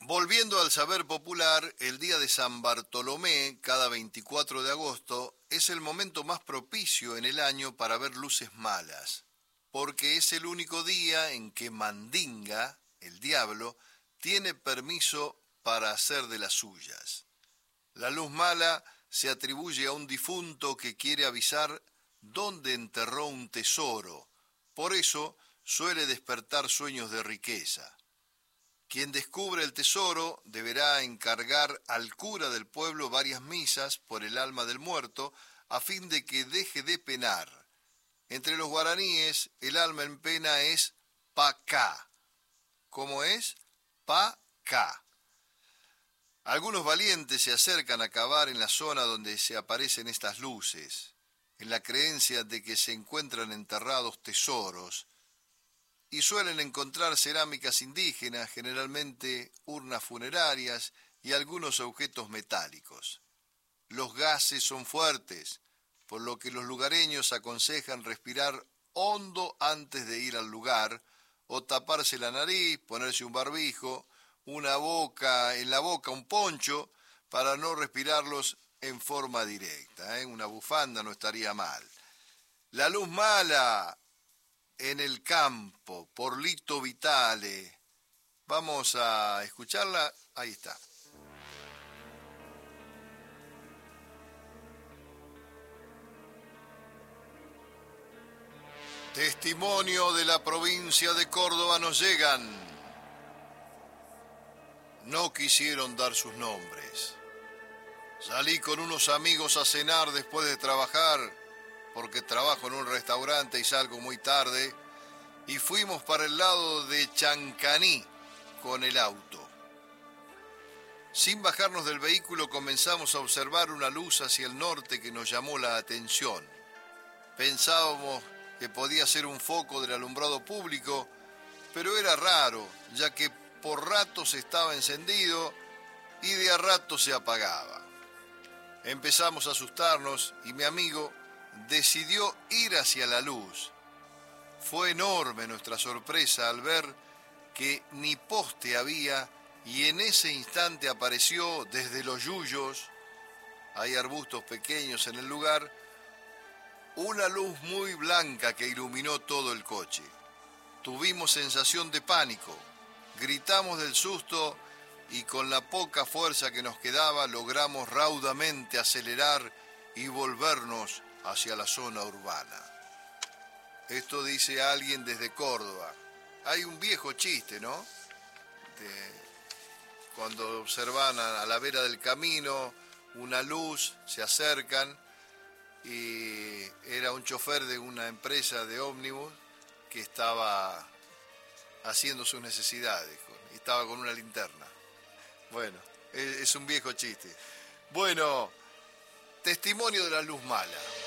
Volviendo al saber popular, el día de San Bartolomé, cada 24 de agosto, es el momento más propicio en el año para ver luces malas, porque es el único día en que Mandinga, el diablo, tiene permiso para hacer de las suyas. La luz mala se atribuye a un difunto que quiere avisar dónde enterró un tesoro, por eso suele despertar sueños de riqueza. Quien descubre el tesoro deberá encargar al cura del pueblo varias misas por el alma del muerto a fin de que deje de penar. Entre los guaraníes, el alma en pena es Pacá. ¿Cómo es? Pacá. Algunos valientes se acercan a cavar en la zona donde se aparecen estas luces, en la creencia de que se encuentran enterrados tesoros, y suelen encontrar cerámicas indígenas, generalmente urnas funerarias y algunos objetos metálicos. Los gases son fuertes, por lo que los lugareños aconsejan respirar hondo antes de ir al lugar, o taparse la nariz, ponerse un barbijo, en la boca un poncho, para no respirarlos en forma directa. Una bufanda no estaría mal. La luz mala en el campo, por Lito Vitale. Vamos a escucharla. Ahí está. Testimonio de la provincia de Córdoba nos llegan. No quisieron dar sus nombres. Salí con unos amigos a cenar después de trabajar, porque trabajo en un restaurante y salgo muy tarde, y fuimos para el lado de Chancaní con el auto. Sin bajarnos del vehículo comenzamos a observar una luz hacia el norte que nos llamó la atención. Pensábamos que podía ser un foco del alumbrado público, pero era raro, ya que por ratos estaba encendido y de a rato se apagaba. Empezamos a asustarnos y mi amigo decidió ir hacia la luz. Fue enorme nuestra sorpresa al ver que ni poste había y en ese instante apareció desde los yuyos, hay arbustos pequeños en el lugar, una luz muy blanca que iluminó todo el coche. Tuvimos sensación de pánico, gritamos del susto y con la poca fuerza que nos quedaba logramos raudamente acelerar y volvernos hacia la zona urbana. Esto dice alguien desde Córdoba. Hay un viejo chiste, ¿no? Cuando observan a la vera del camino una luz, se acercan y era un chofer de una empresa de ómnibus que estaba haciendo sus necesidades y estaba con una linterna. Bueno, es un viejo chiste. Bueno, testimonio de la luz mala.